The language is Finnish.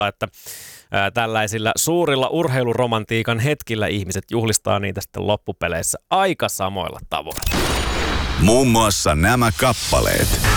että tällaisilla suurilla urheiluromantiikan hetkillä ihmiset juhlistaa niitä sitten loppupeleissä aika samoilla tavoilla. Muun muassa nämä kappaleet.